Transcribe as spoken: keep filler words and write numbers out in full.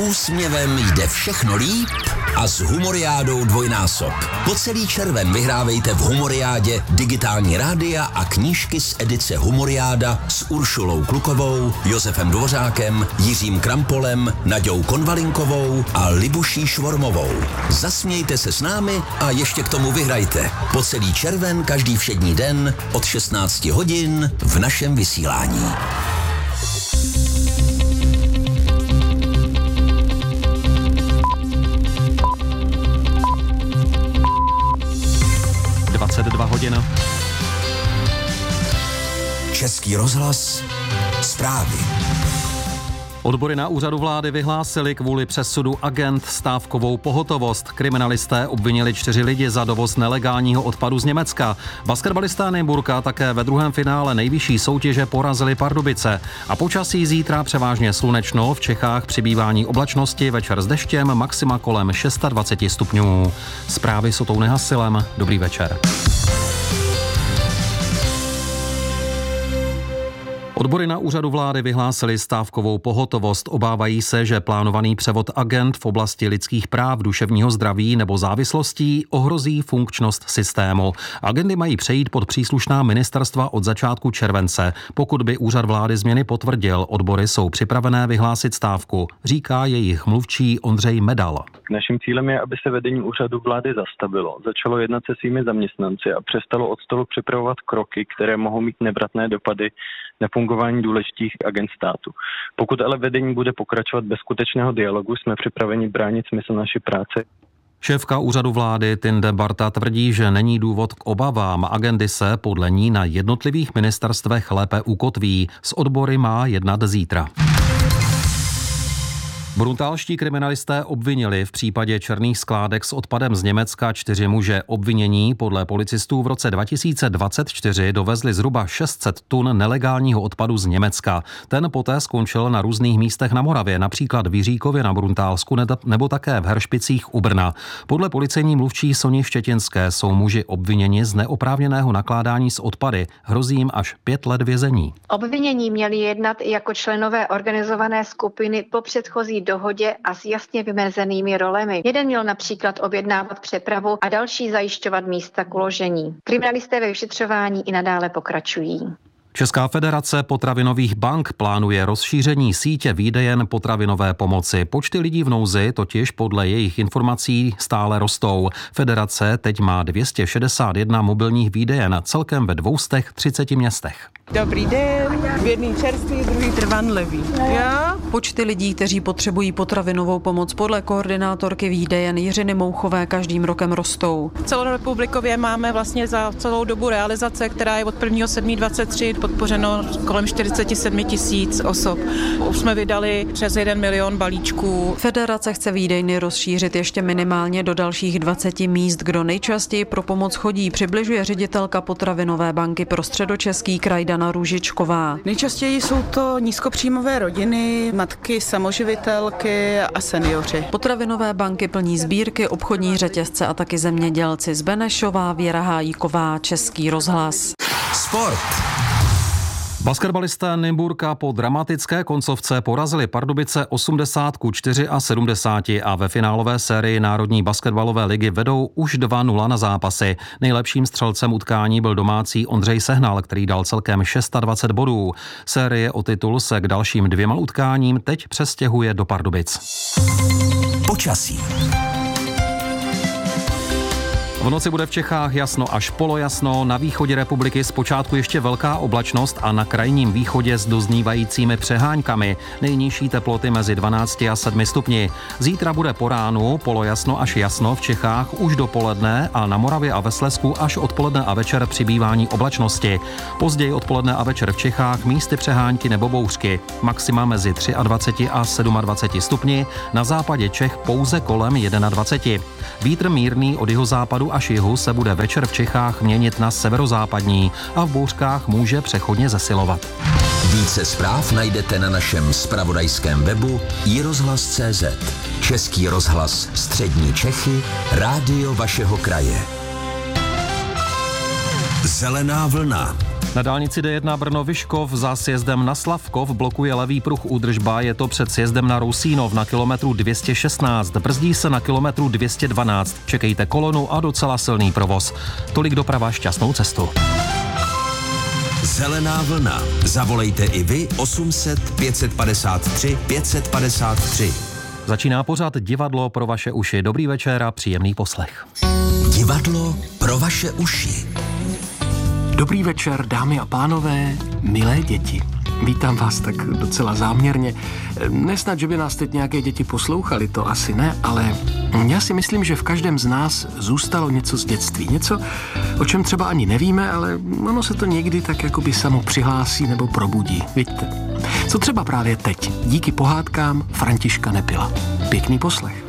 úsměvem jde všechno líp a s Humoriádou dvojnásob. Po celý červen vyhrávejte v Humoriádě digitální rádia a knížky z edice Humoriáda s Uršulou Klukovou, Josefem Dvořákem, Jiřím Krampolem, Naďou Konvalinkovou a Libuší Švormovou. Zasmějte se s námi a ještě k tomu vyhrajte. Po celý červen každý všední den od šestnáct hodin v našem vysílání. dvacet dva hodin. Český rozhlas, zprávy. Odbory na úřadu vlády vyhlásili kvůli přesudu agent stávkovou pohotovost. Kriminalisté obvinili čtyři lidi za dovoz nelegálního odpadu z Německa. Basketbalisté Nymburka také ve druhém finále nejvyšší soutěže porazili Pardubice. A počasí zítra převážně slunečno, v Čechách přibývání oblačnosti, večer s deštěm, maxima kolem dvacet šest stupňů. Zprávy s Otou Hasilem. Dobrý večer. Odbory na úřadu vlády vyhlásili stávkovou pohotovost. Obávají se, že plánovaný převod agent v oblasti lidských práv, duševního zdraví nebo závislostí ohrozí funkčnost systému. Agendy mají přejít pod příslušná ministerstva od začátku července. Pokud by úřad vlády změny potvrdil, odbory jsou připravené vyhlásit stávku, říká jejich mluvčí Ondřej Medal. Naším cílem je, aby se vedení úřadu vlády zastavilo, začalo jednat se svými zaměstnanci a přestalo od stolu připravovat kroky, které mohou mít nevratné dopady na fungování důležitých agend státu. Pokud ale vedení bude pokračovat bez skutečného dialogu, jsme připraveni bránit smysl naší práce. Šéfka úřadu vlády Tinde Barta tvrdí, že není důvod k obavám. Agendy se podle ní na jednotlivých ministerstvech lépe ukotví. S odbory má jednat zítra. Brutálští kriminalisté obvinili v případě černých skládek s odpadem z Německa čtyři muže. Obvinění podle policistů v roce dva tisíce dvacet čtyři dovezli zhruba šest set tun nelegálního odpadu z Německa. Ten poté skončil na různých místech na Moravě, například v Jiříkově na Bruntálsku nebo také v Heršpicích u Brna. Podle policejní mluvčí Soni Štětinské jsou muži obviněni z neoprávněného nakládání s odpady. Hrozí jim až pět let vězení. Obvinění měli jednat i jako členové organizované skupiny po předchozí dohodě a s jasně vymezenými rolemi. Jeden měl například objednávat přepravu a další zajišťovat místa k uložení. Kriminalisté ve vyšetřování i nadále pokračují. Česká federace potravinových bank plánuje rozšíření sítě výdejen potravinové pomoci. Počty lidí v nouzi totiž podle jejich informací stále rostou. Federace teď má dvě stě šedesát jedna mobilních výdejen celkem ve dvě stě třicet městech. Dobrý den, jedný čerstvý, druhý trvanlivý. Já? Počty lidí, kteří potřebují potravinovou pomoc podle koordinátorky výdejen Jiřiny Mouchové každým rokem rostou. Celorepublikově máme vlastně za celou dobu realizace, která je od prvního sedmého dvacet tři podpořeno kolem čtyřicet sedm tisíc osob. Už jsme vydali přes jeden milion balíčků. Federace chce výdejny rozšířit ještě minimálně do dalších dvacet míst. Kdo nejčastěji pro pomoc chodí, přibližuje ředitelka potravinové banky pro Středočeský kraj Dana Růžičková. Nejčastěji jsou to nízkopříjmové rodiny, matky, samoživitelky a seniori. Potravinové banky plní sbírky, obchodní řetězce a taky zemědělci. Z Benešová, Věra Hájíková, Český rozhlas. Sport. Basketbalisté Nymburka po dramatické koncovce porazili Pardubice osmdesát ku sedmdesáti čtyři a ve finálové sérii Národní basketbalové ligy vedou už dva nula na zápasy. Nejlepším střelcem utkání byl domácí Ondřej Sehnal, který dal celkem dvacet šest bodů. Série o titul se k dalším dvěma utkáním teď přestěhuje do Pardubic. Počasí. V noci bude v Čechách jasno až polojasno, na východě republiky zpočátku ještě velká oblačnost a na krajním východě s doznívajícími přeháňkami. Nejnižší teploty mezi dvanácti a sedmi stupni. Zítra bude po ránu polojasno až jasno v Čechách už dopoledne a na Moravě a ve Slezsku až odpoledne a večer přibývání oblačnosti. Později odpoledne a večer v Čechách místy přehánky nebo bouřky. Maxima mezi dvaceti třemi a dvaceti sedmi stupni, na západě Čech pouze kolem dvaceti jednoho. Vítr mírný od jihozápadu až jihu se bude večer v Čechách měnit na severozápadní a v bouřkách může přechodně zesilovat. Více zpráv najdete na našem zpravodajském webu i rozhlas tečka cé zet. Český rozhlas Střední Čechy, rádio vašeho kraje. Zelená vlna. Na dálnici D jedna Brno-Vyškov za sjezdem na Slavkov blokuje levý pruh údržba, je to před sjezdem na Rusínov na kilometru dvě stě šestnáct, brzdí se na kilometru dvě stě dvanáct. Čekejte kolonu a docela silný provoz. Tolik doprava, šťastnou cestu. Zelená vlna. Zavolejte i vy osm set pět padesát tři pět padesát tři. Začíná pořad Divadlo pro vaše uši. Dobrý večer a příjemný poslech. Divadlo pro vaše uši. Dobrý večer, dámy a pánové, milé děti. Vítám vás tak docela záměrně. Nesnad, že by nás teď nějaké děti poslouchali, to asi ne, ale já si myslím, že v každém z nás zůstalo něco z dětství. Něco, o čem třeba ani nevíme, ale ono se to někdy tak jakoby samo přihlásí nebo probudí. Vidíte? Co třeba právě teď, díky pohádkám Františka Nepila. Pěkný poslech.